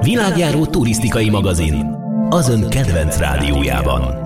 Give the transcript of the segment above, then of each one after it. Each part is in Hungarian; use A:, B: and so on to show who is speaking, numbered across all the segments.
A: Világjáró turisztikai magazin az ön kedvenc rádiójában.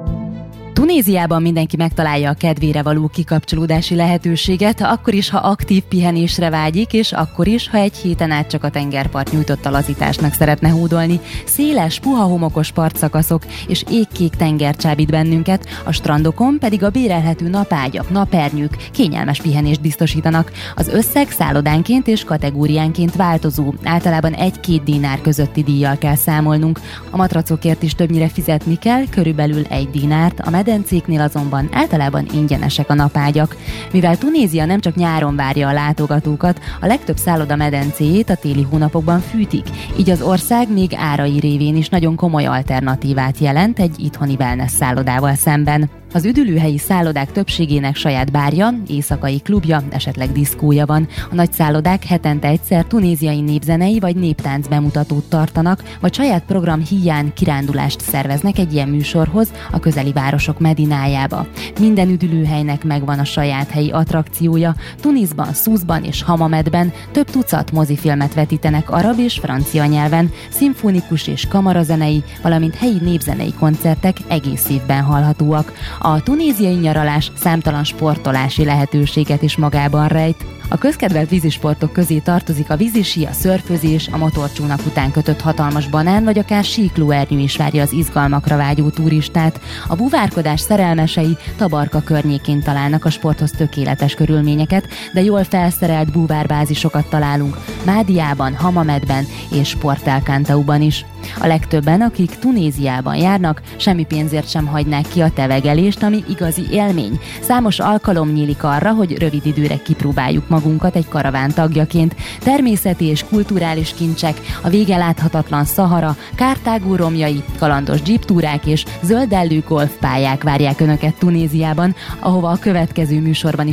B: Tunéziában mindenki megtalálja a kedvére való kikapcsolódási lehetőséget, akkor is, ha aktív pihenésre vágyik, és akkor is, ha egy héten át csak a tengerpart nyújtotta lazításnak szeretne hódolni. Széles, puha homokos partszakaszok és égkék tenger csábít bennünket, a strandokon pedig a bérelhető napágyak, napernyők kényelmes pihenést biztosítanak. Az összeg szállodánként és kategóriánként változó, általában 1-2 dinár közötti díjjal kell számolnunk. A matracokért is többnyire fizetni kell, körülbelül 1 dinárt, a medencéknél azonban általában ingyenesek a napágyak. Mivel Tunézia nem csak nyáron várja a látogatókat, a legtöbb szálloda medencéjét a téli hónapokban fűtik, így az ország még árai révén is nagyon komoly alternatívát jelent egy itthoni wellness szállodával szemben. Az üdülőhelyi szállodák többségének saját bárja, éjszakai klubja, esetleg diszkója van. A nagy szállodák hetente egyszer tunéziai népzenei vagy néptánc bemutatót tartanak, vagy saját program híján kirándulást szerveznek egy ilyen műsorhoz a közeli városok Medinájába. Minden üdülőhelynek megvan a saját helyi attrakciója. Tunisban, Szúzban és Hamamedben több tucat mozifilmet vetítenek arab és francia nyelven, szimfonikus és kamarazenei, valamint helyi népzenei koncertek egész évben hallhatóak. A tunéziai nyaralás számtalan sportolási lehetőséget is magában rejt. A közkedvelt vízisportok közé tartozik a vízisi, a szörfözés, a motorcsónak után kötött hatalmas banán, vagy akár síklóernyő is várja az izgalmakra vágyó turistát. A buvárkodás szerelmesei Tabarka környékén találnak a sporthoz tökéletes körülményeket, de jól felszerelt búvárbázisokat találunk Mádiában, Hamamedben és Port El Kantauban is. A legtöbben, akik Tunéziában járnak, semmi pénzért sem hagynák ki a tevegelést, ami igazi élmény. Számos alkalom nyílik arra, hogy rövid időre kipróbáljuk magunkat egy karaván tagjaként. Természeti és kulturális kincsek, a vége láthatatlan Szahara, Kartágó romjai, kalandos jeeptúrák és zöldellő golfpályák várják Önöket Tunéziában, ahova a következő műsorban is